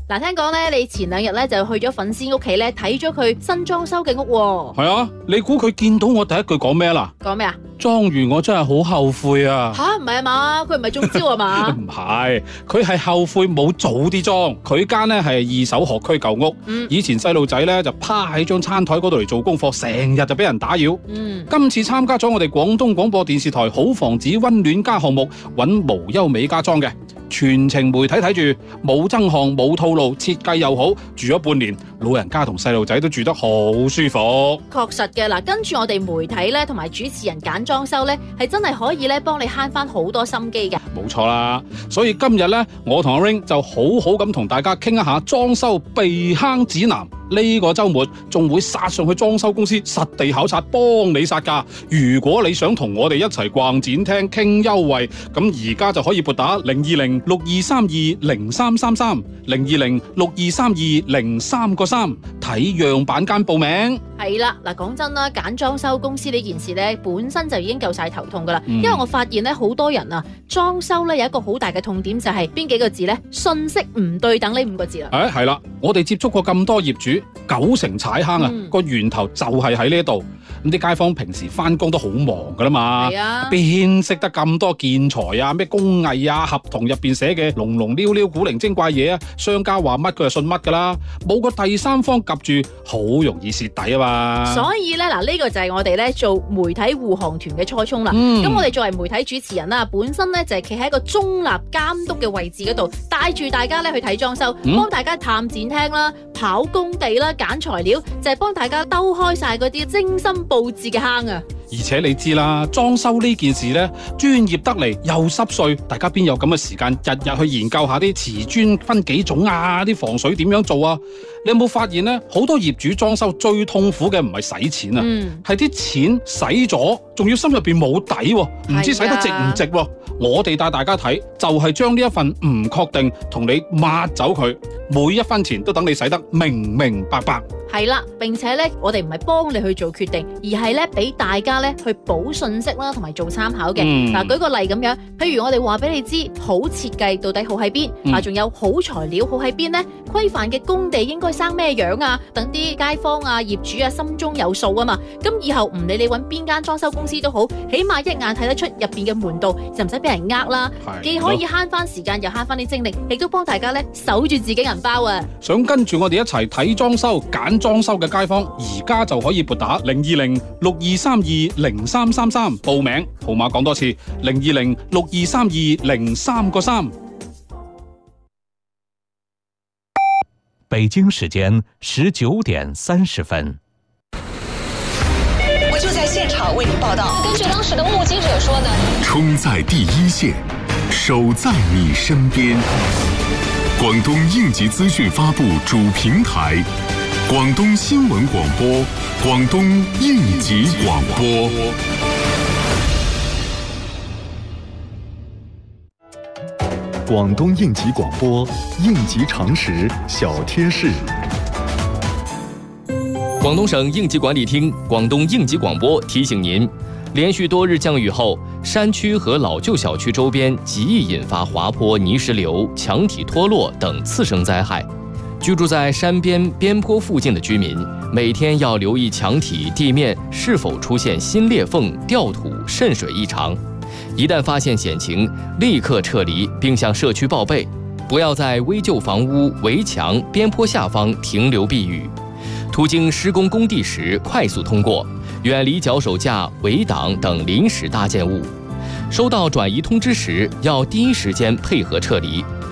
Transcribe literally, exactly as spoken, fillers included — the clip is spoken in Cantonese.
嗱，聽講咧，你前兩日咧就去咗粉絲屋企咧睇咗佢新裝修嘅屋喎。 係啊，你估佢見到我第一句講咩啦？ 講咩啊？ 裝完我真係好後悔啊！ 吓，唔係啊嘛，佢唔係中招啊嘛？ 唔係，佢係後悔冇早啲裝。佢間咧係二手學區舊屋， 嗯、 以前細路仔咧就趴喺張餐台嗰度嚟做功課，成日就俾人打擾。 嗯、 今次參加咗我哋廣東廣播電視台好房子溫暖家項目，揾無憂美家裝嘅。全程媒體睇住，冇增項冇套路，設計又好，住咗半年，老人家同細路仔都住得好舒服。 確實嘅，嗱，跟住我哋媒體咧同埋主持人揀裝修咧，係真係可以咧幫你慳翻好多心機嘅。 冇錯啦，所以今日咧，我同阿 Ring 就好好咁同大家傾一下裝修避坑指南。呢個週末仲會殺上去裝修公司實地考察，幫你殺價。如果你想同我哋一齊逛展廳傾優惠，咁而家就可以撥打零二零六二三二零三三三零二零六二三二零三個三睇樣板間報名。 係啦，嗱，講真啦，揀裝修公司呢件事咧，本身就已經夠晒頭痛噶啦。 嗯、 因為我發現咧，好多人啊，裝修咧有一個好大嘅痛點就係邊幾個字咧？信息唔對等呢五個字啦。 誒係啦，我哋接觸過咁多業主，九成踩坑啊，個、嗯、源頭就係喺呢度。咁啲街坊平時翻工都好忙噶啦嘛，邊識、啊、得咁多建材啊、咩工藝啊、合同入邊寫嘅龍龍溜溜古靈精怪嘢啊？商家話乜佢就信乜噶啦，冇個第三方夾住，好容易蝕底啊嘛。 所以咧，嗱、這、呢個就係我哋咧做媒體護航團嘅初衷啦。咁、嗯、我哋作為媒體主持人啦，本身咧就係企喺一個中立監督嘅位置嗰度，帶住大家咧去睇裝修，幫、嗯、大家探展廳啦、跑工地啦、揀材料，就係、是、幫大家兜開晒嗰啲精心佈置嘅坑啊！ 而且你知啦，裝修呢件事呢，專業得嚟又濕碎，大家邊有咁嘅時間日日去研究下啲瓷磚分幾種啊，啲防水點樣做啊？你有冇發現呢？好多業主裝修最痛苦嘅唔係使錢啊，係啲、嗯、錢使咗，仲要心入邊冇底，唔知使得值唔值、啊。啊、我哋帶大家睇，就係將呢一份唔確定同你抹走佢，每一分錢都等你使得明明白白。 係啦，並且咧，我哋唔係幫你去做決定，而係咧俾大家咧去補信息啦，同埋做參考嘅。嗱、嗯，舉個例咁樣，譬如我哋話俾你知，好設計到底好喺邊，啊、嗯，仲有好材料好喺邊呢？規範嘅工地應該生咩樣啊？等啲街坊啊、業主啊心中有數啊嘛。咁以後唔理你揾邊間裝修公司都好，起碼一眼睇得出入邊嘅門道，就唔使俾人呃啦。 係， 既可以慳翻時間，又慳翻啲精力，亦都幫大家咧守住自己銀包啊！ 想跟住我哋一齊睇裝修、揀裝修嘅街坊，而家就可以撥打零二零六二三二零三三三報名，號碼講多次零二零六二三二零三個三。 北京時間十九點三十分。 我就在現場為你報道。根據當時的目擊者說呢， 衝在第一線，守在你身邊。廣東應急資訊發布主平台，廣東新聞廣播，廣東應急廣播。 廣東應急廣播，應急常識小貼士。 廣東省應急管理廳、廣東應急廣播提醒您，連續多日降雨後，山區和老舊小區周邊極易引發滑坡、泥石流、牆體脫落等次生災害。居住在山邊邊坡附近的居民，每天要留意牆體、地面是否出現新裂縫、掉土、滲水異常。一旦發現險情，立刻撤離並向社區報備，不要在危舊房屋、圍牆、邊坡下方停留避雨。途經施工工地時，快速通過，遠離腳手架、圍擋等臨時搭建物。收到轉移通知時，要第一時間配合撤離，